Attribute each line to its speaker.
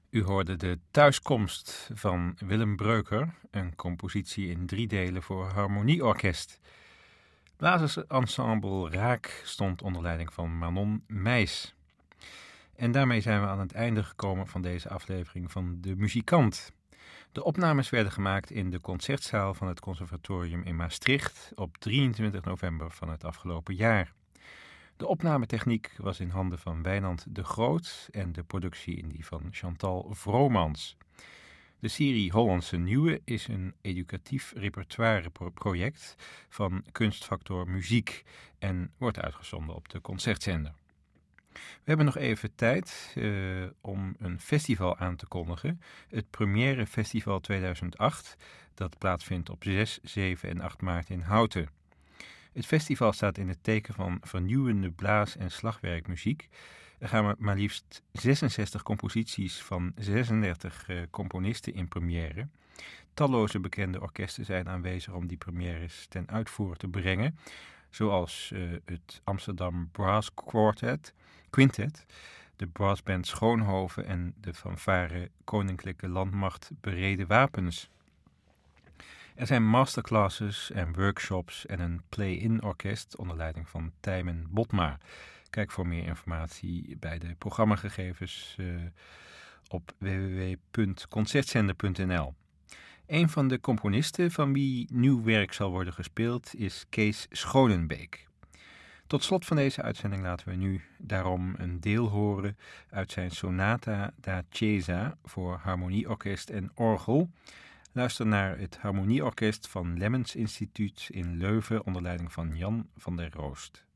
Speaker 1: U hoorde de thuiskomst van Willem Breuker, een compositie in 3 delen voor harmonieorkest. Blazersensemble Raak stond onder leiding van Manon Meijs. En daarmee zijn we aan het einde gekomen van deze aflevering van De Muzikant. De opnames werden gemaakt in de concertzaal van het Conservatorium in Maastricht op 23 november van het afgelopen jaar. De opnametechniek was in handen van Wijnand de Groot en de productie in die van Chantal Vromans. De serie Hollandse Nieuwe is een educatief repertoireproject van Kunstfactor Muziek en wordt uitgezonden op de Concertzender. We hebben nog even tijd om een festival aan te kondigen. Het Première Festival 2008, dat plaatsvindt op 6, 7 en 8 maart in Houten. Het festival staat in het teken van vernieuwende blaas- en slagwerkmuziek. Er gaan maar liefst 66 composities van 36 componisten in première. Talloze bekende orkesten zijn aanwezig om die premières ten uitvoer te brengen. Zoals het Amsterdam Brass Quintet, de brassband Schoonhoven en de fanfare Koninklijke Landmacht Bereden Wapens. Er zijn masterclasses en workshops en een play-in orkest onder leiding van Tijmen Botma. Kijk voor meer informatie bij de programmagegevens op www.concertzender.nl. Een van de componisten van wie nieuw werk zal worden gespeeld is Kees Schonenbeek. Tot slot van deze uitzending laten we nu daarom een deel horen uit zijn Sonata da Chiesa voor harmonieorkest en orgel. Luister naar het harmonieorkest van Lemmens Instituut in Leuven onder leiding van Jan van der Roost.